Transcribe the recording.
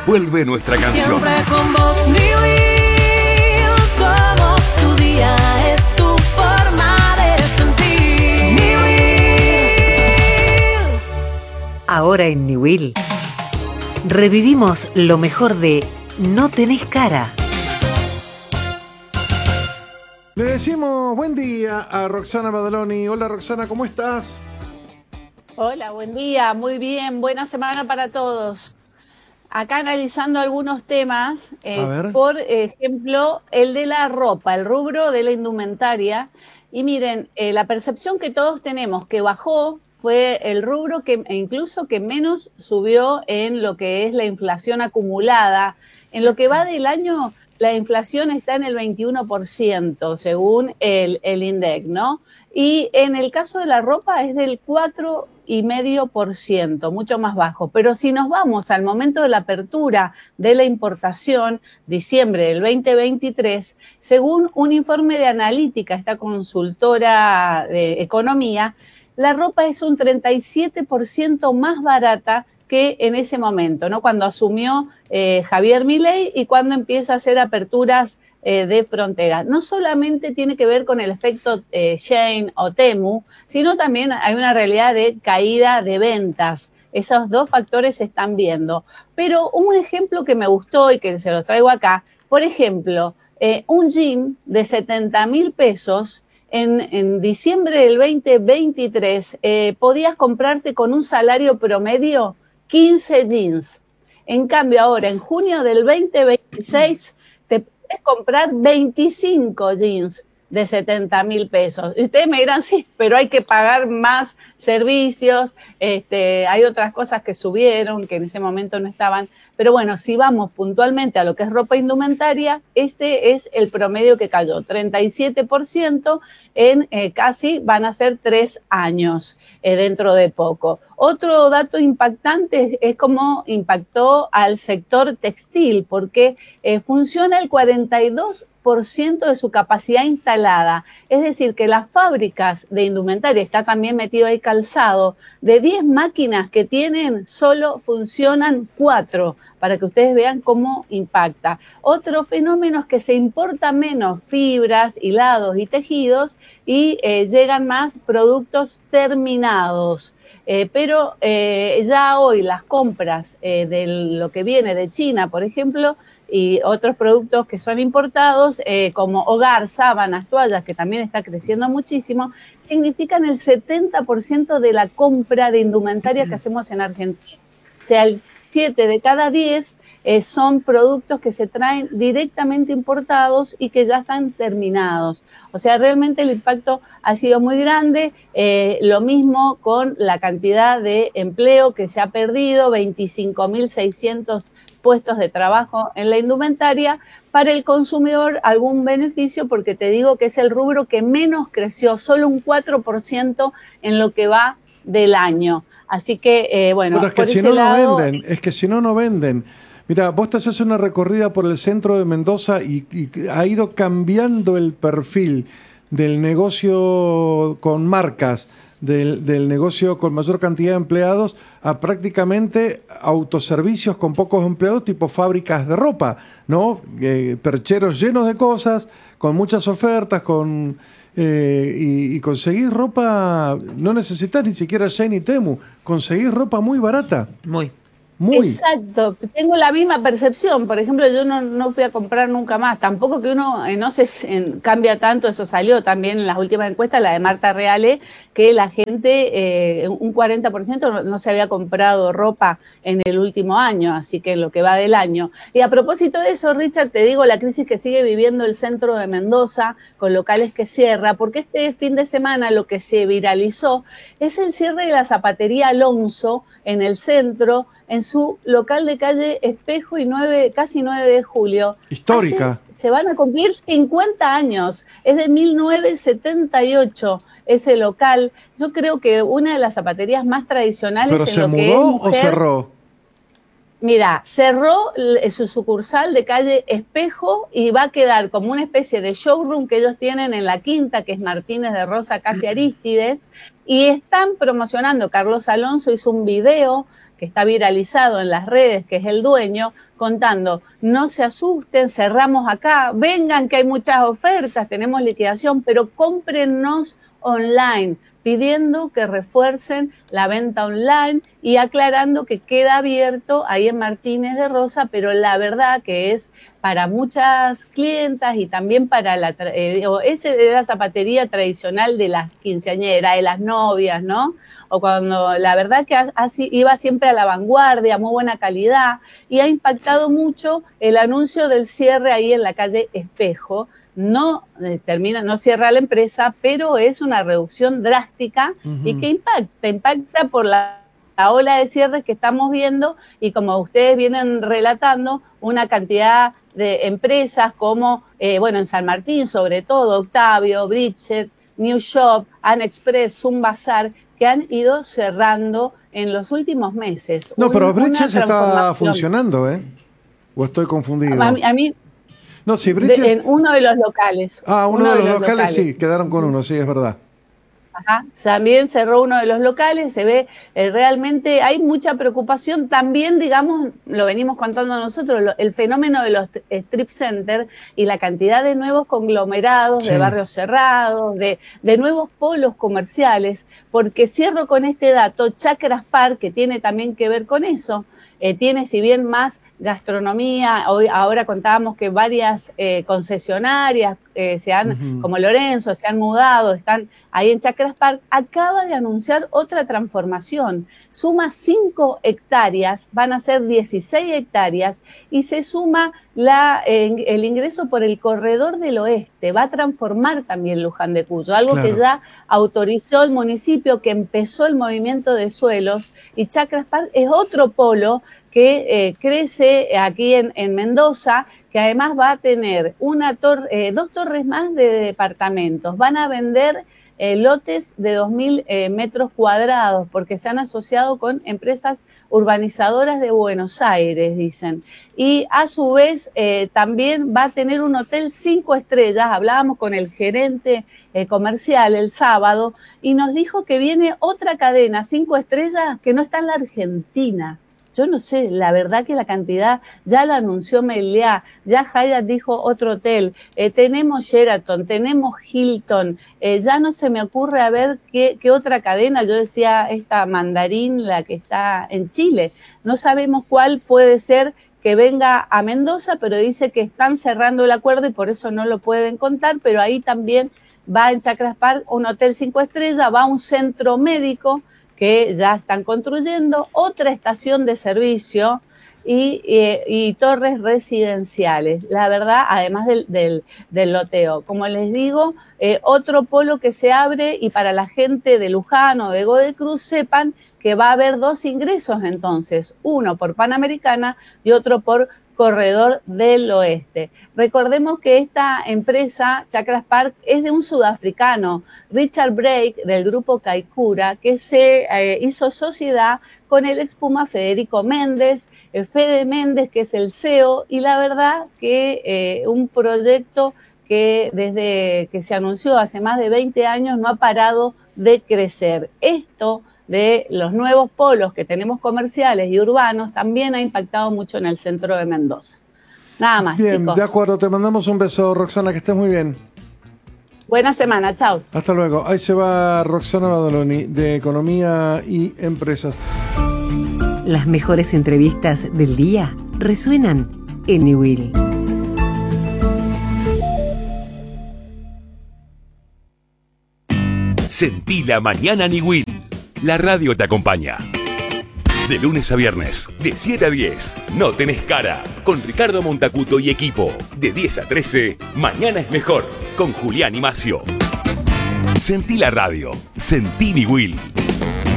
Vuelve nuestra canción. Siempre con vos, New Will, somos tu día, es tu forma de sentir. New Will. Ahora en New Will, revivimos lo mejor de No tenés cara. Le decimos buen día a Roxana Badaloni. Hola Roxana, ¿cómo estás? Hola, buen día, muy bien, buena semana para todos. Acá analizando algunos temas, por ejemplo, el de la ropa, el rubro de la indumentaria. Y miren, la percepción que todos tenemos que bajó fue el rubro que incluso que menos subió en lo que es la inflación acumulada. En lo que va del año, la inflación está en el 21%, según el INDEC, ¿no? Y en el caso de la ropa es del 4,5%, mucho más bajo. Pero si nos vamos al momento de la apertura de la importación, diciembre del 2023, según un informe de Analítica, esta consultora de economía, la ropa es un 37% más barata que en ese momento, ¿no? Cuando asumió Javier Milei y cuando empieza a hacer aperturas de frontera. No solamente tiene que ver con el efecto Shein o Temu, sino también hay una realidad de caída de ventas. Esos dos factores se están viendo. Pero un ejemplo que me gustó y que se los traigo acá, por ejemplo, un jean de 70.000 pesos en diciembre del 2023 podías comprarte con un salario promedio 15 jeans. En cambio ahora, en junio del 2026, te puedes comprar 25 jeans de 70.000 pesos. Y ustedes me dirán, sí, pero hay que pagar más servicios, hay otras cosas que subieron, que en ese momento no estaban. Pero bueno, si vamos puntualmente a lo que es ropa indumentaria, este es el promedio que cayó, 37% en casi van a ser 3 años dentro de poco. Otro dato impactante es cómo impactó al sector textil, porque funciona el 42% de su capacidad instalada. Es decir, que las fábricas de indumentaria, está también metido ahí calzado, de 10 máquinas que tienen, solo funcionan 4, para que ustedes vean cómo impacta. Otro fenómeno es que se importa menos fibras, hilados y tejidos y llegan más productos terminados. Pero ya hoy las compras de lo que viene de China, por ejemplo, y otros productos que son importados, como hogar, sábanas, toallas, que también está creciendo muchísimo, significan el 70% de la compra de indumentaria que hacemos en Argentina. O sea, el 7 de cada 10 son productos que se traen directamente importados y que ya están terminados. O sea, realmente el impacto ha sido muy grande. Lo mismo con la cantidad de empleo que se ha perdido, 25.600 puestos de trabajo en la indumentaria. Para el consumidor algún beneficio, porque te digo que es el rubro que menos creció, solo un 4% en lo que va del año. Así que, bueno, es que si no, no venden. Es que si no, no venden. Mira, vos te haces una recorrida por el centro de Mendoza y ha ido cambiando el perfil del negocio con marcas, del negocio con mayor cantidad de empleados, a prácticamente autoservicios con pocos empleados, tipo fábricas de ropa, ¿no? Percheros llenos de cosas, con muchas ofertas, y conseguir ropa, no necesitas ni siquiera Shein ni Temu, conseguir ropa muy barata. Muy. Exacto, tengo la misma percepción. Por ejemplo, yo no fui a comprar nunca más. Tampoco que uno no se cambia tanto. Eso salió también en las últimas encuestas, la de Marta Reale, que la gente, un 40% no se había comprado ropa en el último año, así que lo que va del año. Y a propósito de eso, Richard, te digo la crisis que sigue viviendo el centro de Mendoza, con locales que cierra, porque este fin de semana lo que se viralizó es el cierre de la zapatería Alonso en el centro, en su local de calle Espejo y casi 9 de julio. Histórica. Se van a cumplir 50 años. Es de 1978 ese local. Yo creo que una de las zapaterías más tradicionales. ¿Pero se mudó o cerró? Mira, cerró su sucursal de calle Espejo y va a quedar como una especie de showroom que ellos tienen en la quinta, que es Martínez de Rosa, casi Arístides, y están promocionando. Carlos Alonso hizo un video que está viralizado en las redes, que es el dueño, contando, no se asusten, cerramos acá, vengan que hay muchas ofertas, tenemos liquidación, pero cómprennos online, pidiendo que refuercen la venta online y aclarando que queda abierto ahí en Martínez de Rosa, pero la verdad que es para muchas clientas y también para esa de la zapatería tradicional de las quinceañeras, de las novias, ¿no? O cuando la verdad que así iba siempre a la vanguardia, muy buena calidad, y ha impactado mucho el anuncio del cierre ahí en la calle Espejo. No cierra la empresa, pero es una reducción drástica y que impacta por la ola de cierres que estamos viendo y como ustedes vienen relatando, una cantidad de empresas como, en San Martín sobre todo, Octavio, Bridges, New Shop, Anexpress, Zoom Bazar, que han ido cerrando en los últimos meses. No, pero Bridges está funcionando, ¿eh? ¿O estoy confundido? A mí no, sí, Bridges... en uno de los locales. Uno de los locales sí, quedaron con uno, sí, es verdad. Ajá, también cerró uno de los locales, se ve realmente hay mucha preocupación, también digamos, lo venimos contando nosotros, el fenómeno de los strip centers y la cantidad de nuevos conglomerados, sí, de barrios cerrados, de nuevos polos comerciales, porque cierro con este dato, Chakras Park, que tiene también que ver con eso, tiene si bien más gastronomía, ahora contábamos que varias concesionarias como Lorenzo, se han mudado, están ahí en Chakras Park, acaba de anunciar otra transformación, suma 5 hectáreas, van a ser 16 hectáreas, y se suma el ingreso por el corredor del oeste, va a transformar también Luján de Cuyo, algo claro, que ya autorizó el municipio, que empezó el movimiento de suelos, y Chakras Park es otro polo que crece aquí en Mendoza, que además va a tener 2 torres más de departamentos. Van a vender lotes de 2.000 metros cuadrados, porque se han asociado con empresas urbanizadoras de Buenos Aires, dicen. Y a su vez también va a tener un hotel 5 estrellas. Hablábamos con el gerente comercial el sábado y nos dijo que viene otra cadena 5 estrellas que no está en la Argentina. Yo no sé, la verdad que la cantidad, ya la anunció Meliá, ya Hyatt dijo otro hotel, tenemos Sheraton, tenemos Hilton, ya no se me ocurre a ver qué otra cadena, yo decía esta Mandarín, la que está en Chile, no sabemos cuál puede ser que venga a Mendoza, pero dice que están cerrando el acuerdo y por eso no lo pueden contar, pero ahí también va en Chakras Park un hotel 5 estrellas, va un centro médico, que ya están construyendo, otra estación de servicio y torres residenciales. La verdad, además del loteo. Como les digo, otro polo que se abre y para la gente de Luján o de Godoy Cruz sepan que va a haber 2 ingresos entonces, uno por Panamericana y otro por Corredor del Oeste. Recordemos que esta empresa, Chakras Park, es de un sudafricano, Richard Brake, del grupo Kaikoura, que se hizo sociedad con el expuma Federico Méndez, Fede Méndez, que es el CEO, y la verdad que un proyecto que desde que se anunció hace más de 20 años no ha parado de crecer. Esto de los nuevos polos que tenemos comerciales y urbanos también ha impactado mucho en el centro de Mendoza. Nada más, bien, chicos. De acuerdo, te mandamos un beso, Roxana, que estés muy bien. Buena semana, chao. Hasta luego. Ahí se va Roxana Badoloni, de Economía y Empresas. Las mejores entrevistas del día resuenan en Niwil. Sentí la mañana Niwil. La radio te acompaña. De lunes a viernes, de 7 a 10, No Tenés Cara, con Ricardo Montacuto y equipo. De 10 a 13, Mañana es Mejor, con Julián y Macio. Sentí la radio, sentí Niwil.